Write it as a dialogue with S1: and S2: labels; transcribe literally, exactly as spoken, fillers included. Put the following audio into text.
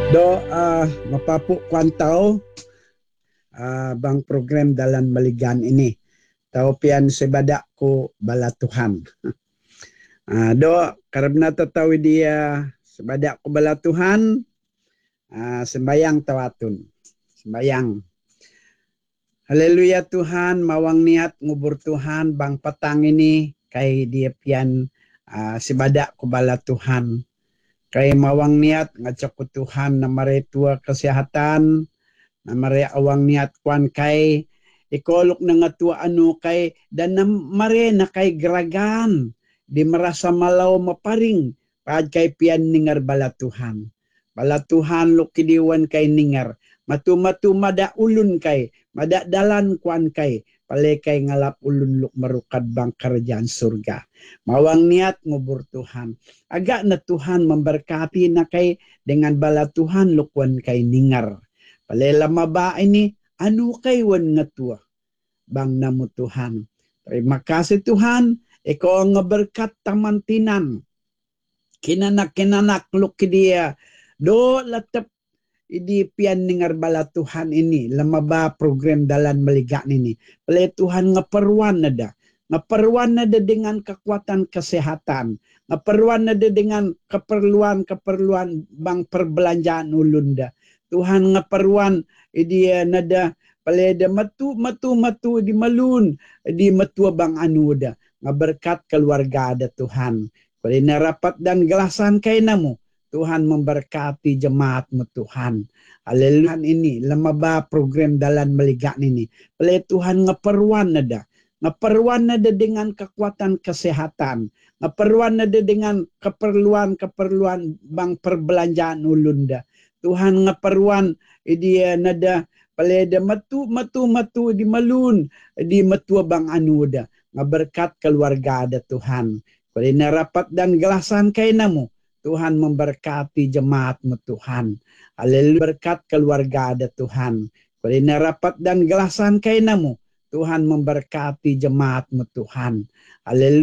S1: Do uh, mapapu kwantao uh, bang program dalam maligan ini. Tao pian sebada ko bala Tuhan. Uh, do karena tatawi dia sebada ko bala Tuhan, uh, sembayang tawatun. Sembayang. Haleluya Tuhan, mawang niat ngubur Tuhan bang petang ini kay dia pian uh, sebada ko bala Tuhan. Kay mawang niat ngajak ko Tuhan na maretua kesehatan, na mare awang niat kwan kay ikolok na nga tua ano kay dan na mare na kay geragan di merasa malaw maparing paad kay pian ningar bala Tuhan. Bala Tuhan lo kidiwan kay ningar matu-matu mada ulun kay mada dalan kwan kay pale kay ngalap ulun luk marukad bang kerajaan surga. Mawang niat ngubur Tuhan. Agak na Tuhan memberkati na kay dengan bala Tuhan lukwan kay ningar. Palela maba ini anu kay wan nga tua bang namu Tuhan. Terima kasih Tuhan. Ikaw ang berkat tamantinan. Kinanak-kinanak luk dia. Do latap idi pian ningar bala Tuhan ini. Lamaba program dalan maliga ini. Pala Tuhan ngaperwan nada. Ngaperwan nada dengan kekuatan kesehatan. Ngaperwan nada dengan keperluan-keperluan bang perbelanjaan ulunda. Tuhan ngaperwan dia nada paleda matu matu matu di malun di matua bang anu da ngaberkat keluarga ada Tuhan. Palina rapat dan gelasan kay namu. Tuhan memberkati jemaatmu Tuhan. Haleluya ini lemaba program dalan meliga ini. Palai Tuhan ngaperwan nada. Ngaperwan nada dengan kekuatan kesehatan. Ngaperwan nada dengan keperluan-keperluan bang perbelanjaan ulunda. Tuhan ngaperwan dia nada paleda matu matu matu di malun di matua bang anu da ngaberkat keluarga ada Tuhan. Palina rapat dan gelasan kay namu. Tuhan memberkati jemaatmu Tuhan. Haleluya berkat keluarga ada Tuhan. Palina rapat dan gelasan kay namu. Tuhan memberkati jemaatmu Tuhan. Haleluya.